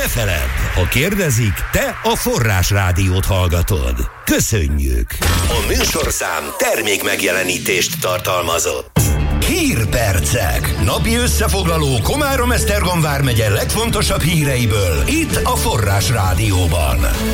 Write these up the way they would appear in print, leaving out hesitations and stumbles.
feledd, ha kérdezik, te a Forrás Rádiót hallgatod. Köszönjük! A műsorszám termék megjelenítést tartalmazott. Hírpercek. Napi összefoglaló Komárom-Esztergom vármegye legfontosabb híreiből itt a Forrás Rádióban.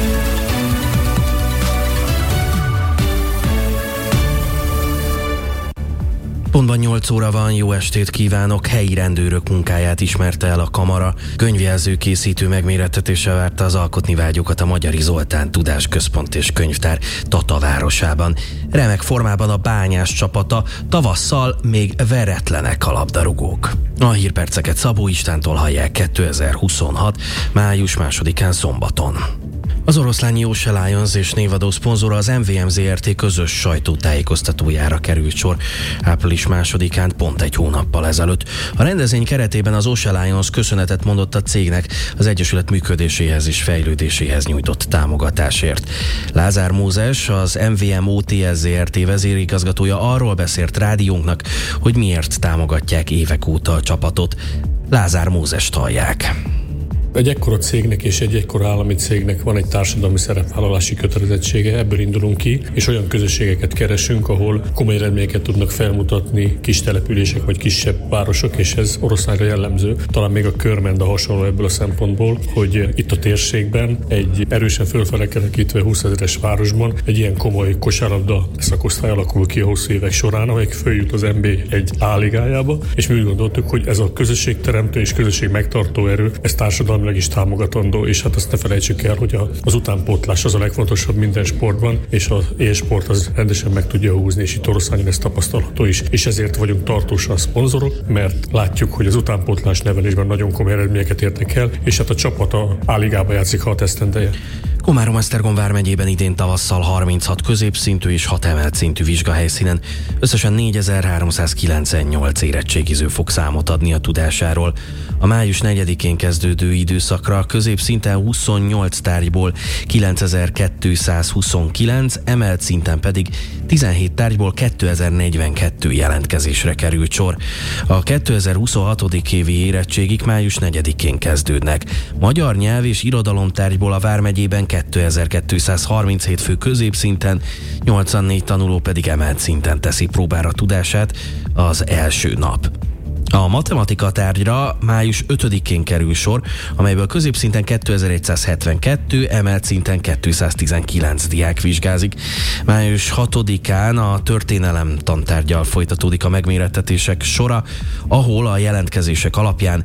Pontban 8 óra van, jó estét kívánok! Helyi rendőrök munkáját ismerte el a kamara. Könyvjelző készítő megmérettetése várta az alkotni vágyókat a Magyari Zoltán Tudásközpont és Könyvtár Tata városában. Remek formában a Bányás csapata, tavasszal még veretlenek a labdarúgók. A hírperceket Szabó Istvántól hallják 2026. május 2-án szombaton. Az oroszlányi Ocean Lions és névadó szponzora az MVM Zrt. Közös sajtótájékoztatójára került sor április 2-án, pont egy hónappal ezelőtt. A rendezvény keretében az Ocean Lions köszönetet mondott a cégnek az egyesület működéséhez és fejlődéséhez nyújtott támogatásért. Lázár Mózes, az MVM OTS Zrt. Vezérigazgatója arról beszélt rádiónknak, hogy miért támogatják évek óta a csapatot. Lázár Mózest hallják. Egy ekkora cégnek és egy ekkora állami cégnek van egy társadalmi szerepvállalási kötelezettsége, ebből indulunk ki, és olyan közösségeket keresünk, ahol komoly eredményeket tudnak felmutatni kis települések vagy kisebb városok, és ez Oroszlányra jellemző. Talán még a Körmenda hasonló ebből a szempontból, hogy itt a térségben egy erősen fölfele kerekítve 20 000-es városban egy ilyen komoly kosárlabda szakosztály alakul ki a hosszú évek során, amelyik följut az NB1 A-ligájába, és mi úgy gondoltuk, hogy ez a közösségteremtő és közösség megtartó erő, ez társadalmi is támogatandó, és hát azt ne felejtsük el, hogy az utánpótlás az a legfontosabb minden sportban, és az e-sport az rendesen meg tudja húzni, és itt Oroszlányon ez tapasztalható is. És ezért vagyunk tartósan szponzorok, mert látjuk, hogy az utánpótlás nevelésben nagyon komoly eredményeket értek el, és hát a csapat a A-ligába játszik 6 esztendeje. Komárom-Esztergom vármegyében idén tavasszal 36 középszintű és 6 emelt szintű vizsgahelyszínen összesen 4398 érettségiző fog számot adni a tudásáról. A május 4-én kezdődő időszakra középszinten 28 tárgyból 9229, emelt szinten pedig 17 tárgyból 2042 jelentkezésre került sor. A 2026. évi érettségik május 4-én kezdődnek. Magyar nyelv és irodalom tárgyból a vármegyében 2237 fő középszinten, 84 tanuló pedig emelt szinten teszi próbára tudását az első nap. A matematika tárgyra május 5-én kerül sor, amelyből középszinten 2172, emelt szinten 219 diák vizsgázik. Május 6-án a történelem tantárggyal folytatódik a megmérettetések sora, ahol a jelentkezések alapján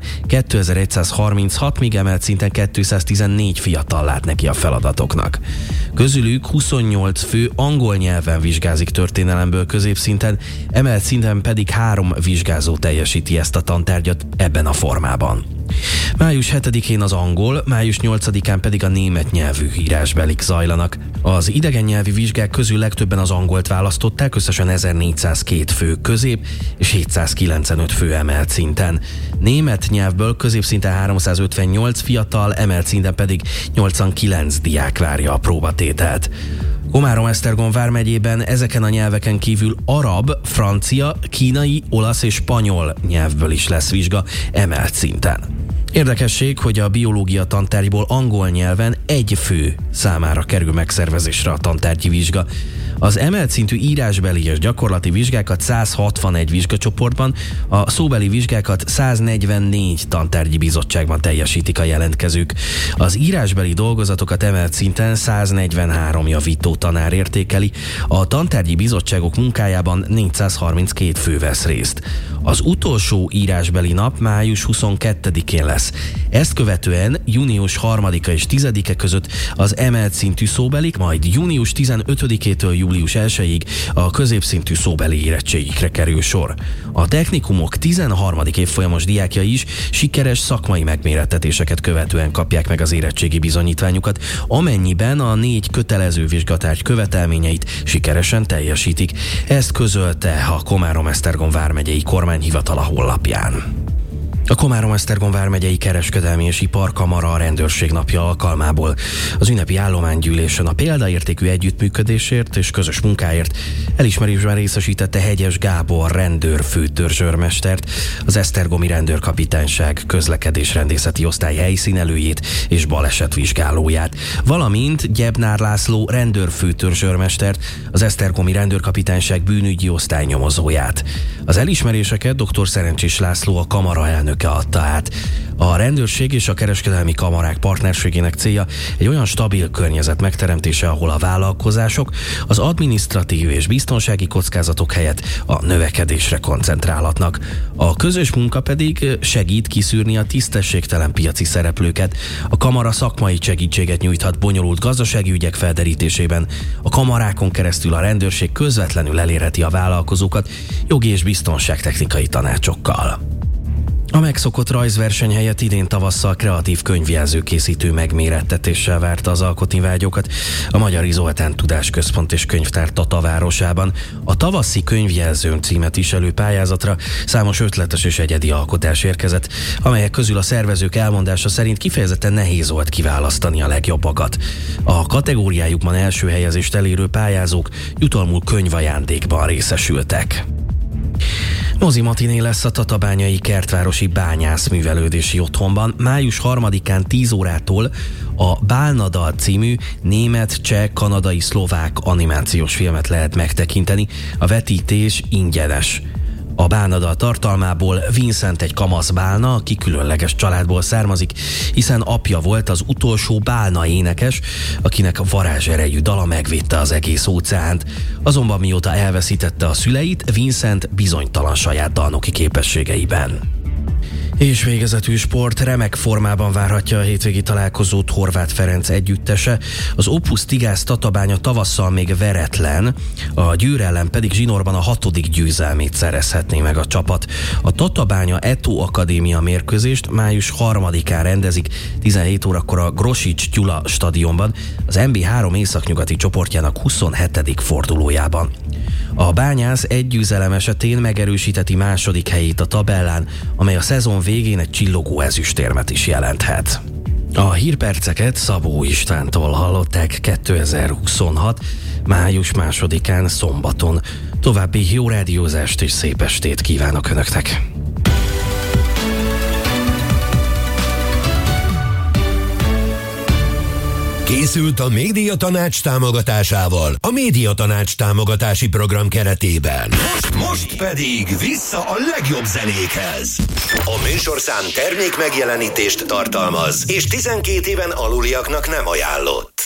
2136, míg emelt szinten 214 fiatal lát neki a feladatoknak. Közülük 28 fő angol nyelven vizsgázik történelemből középszinten, emelt szinten pedig 3 vizsgázó teljesíti ezt a tantárgyat ebben a formában. Május 7-én az angol, május 8-án pedig a német nyelvű írásbelik zajlanak. Az idegen nyelvi vizsgák közül legtöbben az angolt választották, összesen 1402 fő közép és 795 fő emelt szinten. Német nyelvből középszinten 358 fiatal, emelt szinten pedig 89 diák várja a próbatételt. Komárom-Esztergom vármegyében ezeken a nyelveken kívül arab, francia, kínai, olasz és spanyol nyelvből is lesz vizsga emelt szinten. Érdekesség, hogy a biológia tantárgyból angol nyelven egy fő számára kerül megszervezésre a tantárgyi vizsga. Az emelt szintű írásbeli és gyakorlati vizsgákat 161 vizsgacsoportban, a szóbeli vizsgákat 144 tantárgyi bizottságban teljesítik a jelentkezők. Az írásbeli dolgozatokat emelt szinten 143 javító tanár értékeli, a tantárgyi bizottságok munkájában 432 fő vesz részt. Az utolsó írásbeli nap május 22-én lesz. Ezt követően június 3-a és 10-e között az emelt szintű szóbelik, majd június 15-től július 1-ig a középszintű szóbeli érettségikre kerül sor. A technikumok 13. évfolyamos diákjai is sikeres szakmai megmérettetéseket követően kapják meg az érettségi bizonyítványukat, amennyiben a 4 kötelező vizsgatárgy követelményeit sikeresen teljesítik. Ezt közölte a Komárom-Esztergom vármegyei kormányhivatal a honlapján. A Komárom-Esztergom vármegyei kereskedelmi és iparkamara a rendőrség napja alkalmából az ünnepi állománygyűlésen a példaértékű együttműködésért és közös munkáért elismerésben részesítette Hegyes Gábor rendőrfőtörzsőrmestert, az esztergomi rendőrkapitányság közlekedésrendészeti osztály helyszínelőjét és balesetvizsgálóját, valamint Gyebnár László rendőrfőtörzsőrmestert, az esztergomi rendőrkapitányság bűnügyi osztály nyomozóját. Az elismeréseket dr. Szerencsés László, a kamara elnöke adta át. A rendőrség és a kereskedelmi kamarák partnerségének célja egy olyan stabil környezet megteremtése, ahol a vállalkozások az adminisztratív és biztonsági kockázatok helyett a növekedésre koncentrálhatnak. A közös munka pedig segít kiszűrni a tisztességtelen piaci szereplőket. A kamara szakmai segítséget nyújthat bonyolult gazdasági ügyek felderítésében. A kamarákon keresztül a rendőrség közvetlenül elérheti a vállalkozókat jogi és biztonságtechnikai tanácsokkal. A megszokott rajzverseny helyett idén tavasszal kreatív könyvjelzőkészítő megmérettetéssel várta az alkotni vágyokat a Magyar Izoltán Tudásközpont és Könyvtár Tata városában. A tavaszi könyvjelzőn címet viselő pályázatra számos ötletes és egyedi alkotás érkezett, amelyek közül a szervezők elmondása szerint kifejezetten nehéz volt kiválasztani a legjobbakat. A kategóriájukban első helyezést elérő pályázók jutalmul könyvajándékban részesültek. Mozi matiné lesz a tatabányai Kertvárosi Bányászművelődési Otthonban május 3-án 10 órától a Bálnadal című német, cseh, kanadai, szlovák animációs filmet lehet megtekinteni. A vetítés ingyenes. A Bálnadal tartalmából Vincent egy kamasz bálna, aki különleges családból származik, hiszen apja volt az utolsó bálna énekes, akinek varázserejű dala megvédte az egész óceánt. Azonban mióta elveszítette a szüleit, Vincent bizonytalan saját dalnoki képességeiben. És végezetül sport, remek formában várhatja a hétvégi találkozót Horváth Ferenc együttese. Az Opus Tigász Tatabánya tavasszal még veretlen, a Győr ellen pedig zsinórban a 6. győzelmét szerezhetné meg a csapat. A Tatabánya Eto Akadémia mérkőzést május 3-án rendezik 17 órakor a Grosics Gyula stadionban, az MB3 északnyugati csoportjának 27. fordulójában. A Bányász egy győzelem esetén megerősíteti második helyét a tabellán, amely a szezon végén egy csillogó ezüstérmet is jelenthet. A hírperceket Szabó Istvántól hallották 2026. május 2-án szombaton. További jó rádiózást és szép estét kívánok Önöknek! Készült a Médiatanács támogatásával a Médiatanács támogatási program keretében. Most pedig vissza a legjobb zenékhez. A műsorszám termék megjelenítést tartalmaz, és 12 éven aluliaknak nem ajánlott.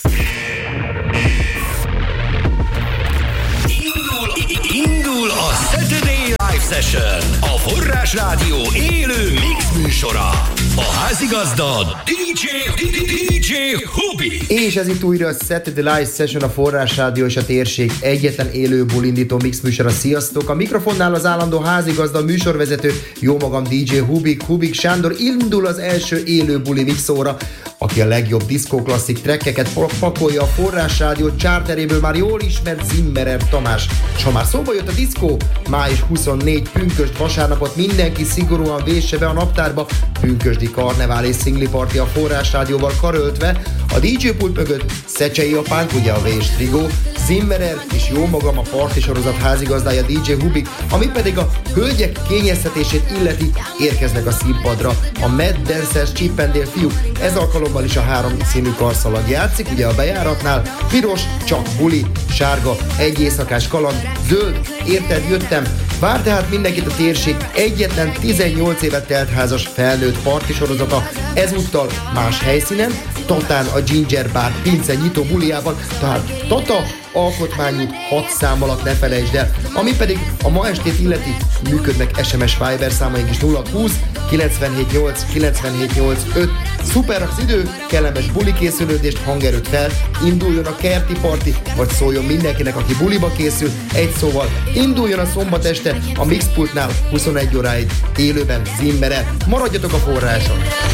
Indul a Saturday Live Session, a Forrás Rádió élő mix műsora. A házigazda DJ Hubi. És ez itt újra a Saturday Live Session, a Forrás Rádió és a térség egyetlen élő bulindító mix műsora. Sziasztok! A mikrofonnál az állandó házigazda, műsorvezető, jó magam DJ Hubik Sándor. Indul az első élő buli mixóra, aki a legjobb diszkóklasszik trekkeket pakolja a Forrás Rádió charteréből már jól ismert Zimmerer Tamás. És ha már szóba jött a diszkó, május 24 pünkösd vasárnapot mindenki szigorúan vésse be a naptárba, pünkösdi karnevál és szingli party a Forrás Rádióval karöltve, a DJ pult mögött Szecsei apánk, ugye a V. Strigó, Zimmerer és jó magam, a parti sorozat házigazdája DJ Hubik, ami pedig a hölgyek kényeztetését illeti, érkeznek a színpadra a Mad Dancers Chippendale fiúk. Ez alkalommal is a 3 színű karszalag játszik, ugye a bejáratnál, piros, csak buli, sárga, egy éjszakás kaland, zöld, érted, jöttem. Vár tehát mindenkit a térség egyetlen 18 évet telt házas felnőtt parti sorozata, ezúttal más helyszínen, Tatán a Ginger Bar pince nyitó buliában, tehát Tata, alkotmányút 6 szám alatt ne felejtsd el. Ami pedig a ma estét illeti, működnek SMS Viber számaink is 020 978 978 5. Szuper az idő, kellemes buli készülődést, hangerőt fel, induljon a kerti parti, vagy szóljon mindenkinek, aki buliba készül, egy szóval, induljon a szombat este a Mixpultnál 21 óráig élőben Zimmerer. Maradjatok a forráson!